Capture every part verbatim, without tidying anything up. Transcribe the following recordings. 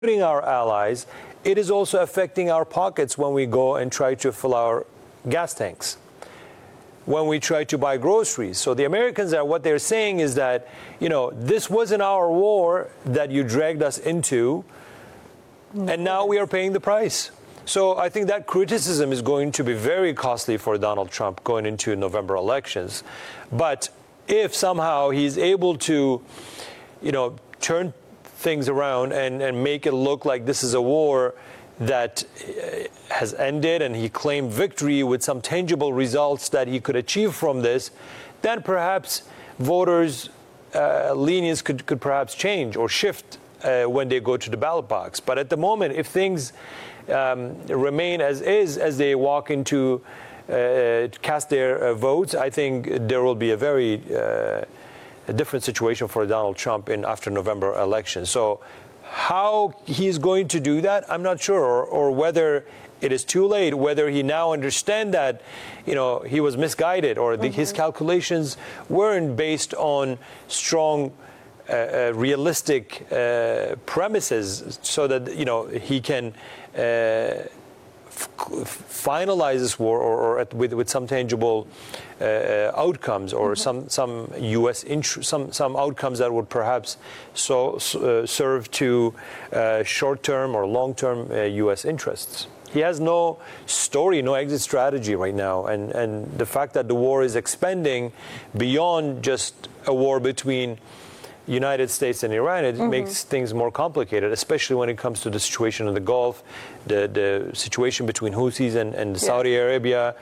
our allies, it is also affecting our pockets when we go and try to fill our gas tanks, when we try to buy groceries. So the Americans are, what they're saying is that, you know, this wasn't our war that you dragged us into, and now we are paying the price. So I think that criticism is going to be very costly for Donald Trump going into November elections. But if somehow he's able to, you know, turn things around and, and make it look like this is a war that has ended and he claimed victory with some tangible results that he could achieve from this, then perhaps voters' uh, lenience could, could perhaps change or shift uh, when they go to the ballot box. But at the moment, if things um, remain as is, as they walk into uh, cast their uh, votes, I think there will be a very uh, a different situation for Donald Trump in after November election. So how he's going to do that, I'm not sure, or, or whether it is too late, whether he now understands that, you know, he was misguided, or the, mm-hmm. his calculations weren't based on strong, uh, uh, realistic uh, premises, so that, you know, he can uh, finalize this war, or, or at, with, with some tangible uh, outcomes, or mm-hmm. some some U S int- some some outcomes that would perhaps so uh, serve to uh, short-term or long-term uh, U S interests. He has no story, no exit strategy right now, and and the fact that the war is expanding beyond just a war between United States and Iran, it mm-hmm. makes things more complicated, especially when it comes to the situation in the Gulf, the, the situation between Houthis and, and Saudi yeah. Arabia,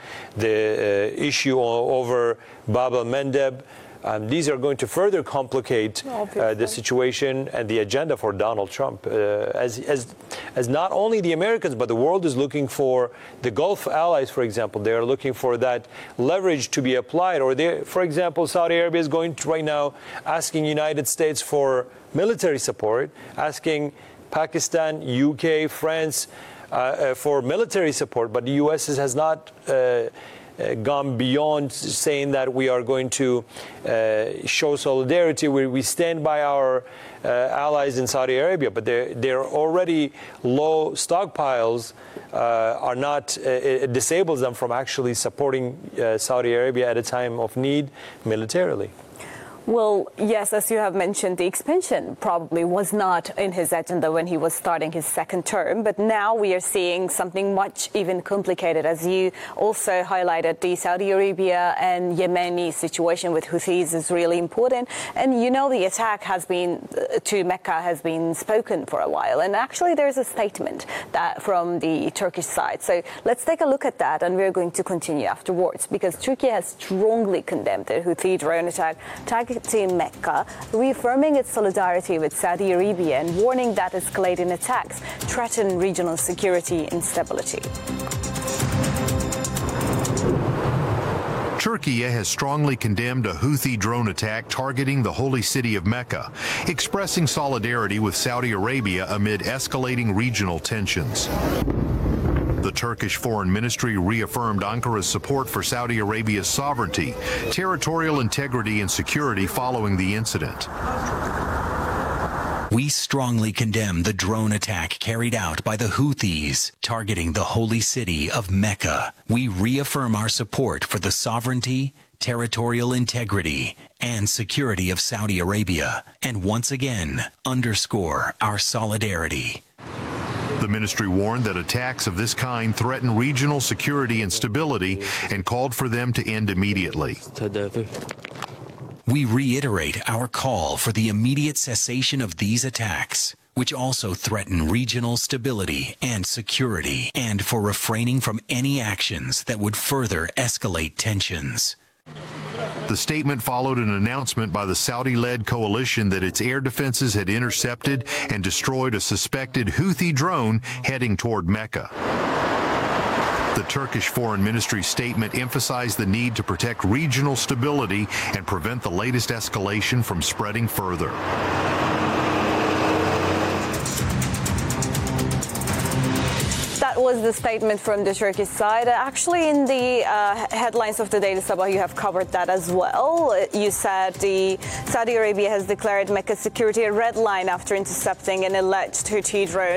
the uh, issue over Bab el-Mandeb. Um, these are going to further complicate uh, the situation and the agenda for Donald Trump, uh, as, as, as not only the Americans, but the world is looking for the Gulf allies, for example. They are looking for that leverage to be applied. Or, they, for example, Saudi Arabia is going to right now asking United States for military support, asking Pakistan, U K, France uh, uh, for military support, but the U S has not uh, Uh, gone beyond saying that we are going to uh, show solidarity. We, we stand by our uh, allies in Saudi Arabia, but they're, they're already low stockpiles uh, are not, uh, it disables them from actually supporting uh, Saudi Arabia at a time of need militarily. Well, yes, as you have mentioned, the expansion probably was not in his agenda when he was starting his second term. But now we are seeing something much even complicated. As you also highlighted, the Saudi Arabia and Yemeni situation with Houthis is really important. And, you know, the attack has been to Mecca has been spoken for a while. And actually, there's a statement that from the Turkish side. So let's take a look at that. And we're going to continue afterwards, because Turkey has strongly condemned the Houthi drone attack targeting Mecca, reaffirming its solidarity with Saudi Arabia and warning that escalating attacks threaten regional security and stability. Turkey has strongly condemned a Houthi drone attack targeting the holy city of Mecca, expressing solidarity with Saudi Arabia amid escalating regional tensions. The Turkish Foreign Ministry reaffirmed Ankara's support for Saudi Arabia's sovereignty, territorial integrity, and security following the incident. We strongly condemn the drone attack carried out by the Houthis targeting the holy city of Mecca. We reaffirm our support for the sovereignty, territorial integrity, and security of Saudi Arabia, and once again underscore our solidarity. The ministry warned that attacks of this kind threaten regional security and stability and called for them to end immediately. We reiterate our call for the immediate cessation of these attacks, which also threaten regional stability and security, and for refraining from any actions that would further escalate tensions. The statement followed an announcement by the Saudi-led coalition that its air defenses had intercepted and destroyed a suspected Houthi drone heading toward Mecca. The Turkish Foreign Ministry statement emphasized the need to protect regional stability and prevent the latest escalation from spreading further. was the statement from the Turkish side. Actually, in the uh, headlines of the Daily Sabah, you have covered that as well. You said the Saudi Arabia has declared Mecca security a red line after intercepting an alleged Houthi drone.